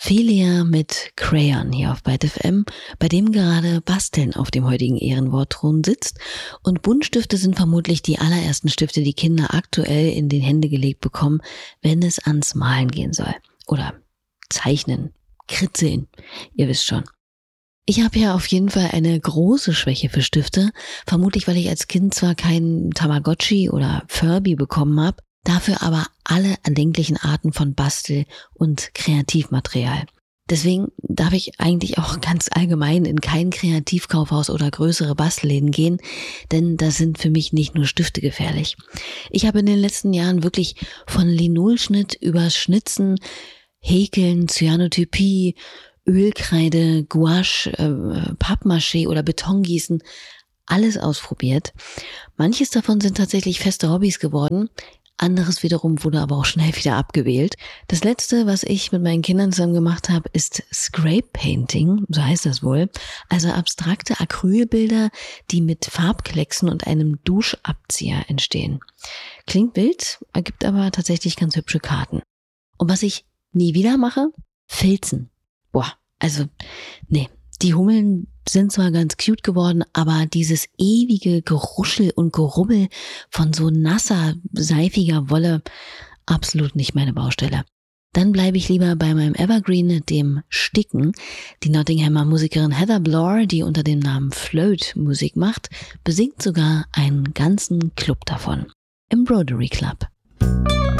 Philia mit Crayon hier auf Byte FM, bei dem gerade Basteln auf dem heutigen Ehrenwortthron sitzt. Und Buntstifte sind vermutlich die allerersten Stifte, die Kinder aktuell in die Hände gelegt bekommen, wenn es ans Malen gehen soll. Oder zeichnen, kritzeln, ihr wisst schon. Ich habe ja auf jeden Fall eine große Schwäche für Stifte, vermutlich weil ich als Kind zwar keinen Tamagotchi oder Furby bekommen habe, dafür aber alle erdenklichen Arten von Bastel- und Kreativmaterial. Deswegen darf ich eigentlich auch ganz allgemein in kein Kreativkaufhaus oder größere Bastelläden gehen, denn da sind für mich nicht nur Stifte gefährlich. Ich habe in den letzten Jahren wirklich von Linolschnitt über Schnitzen, Häkeln, Cyanotypie, Ölkreide, Gouache, Pappmaché oder Betongießen alles ausprobiert. Manches davon sind tatsächlich feste Hobbys geworden. Anderes wiederum wurde aber auch schnell wieder abgewählt. Das letzte, was ich mit meinen Kindern zusammen gemacht habe, ist Scrape Painting, so heißt das wohl. Also abstrakte Acrylbilder, die mit Farbklecksen und einem Duschabzieher entstehen. Klingt wild, ergibt aber tatsächlich ganz hübsche Karten. Und was ich nie wieder mache? Filzen. Boah, also, nee. Die Hummeln sind zwar ganz cute geworden, aber dieses ewige Geruschel und Gerubbel von so nasser, seifiger Wolle, absolut nicht meine Baustelle. Dann bleibe ich lieber bei meinem Evergreen, dem Sticken. Die Nottinghamer Musikerin Heather Blore, die unter dem Namen Float Musik macht, besingt sogar einen ganzen Club davon. Embroidery Club.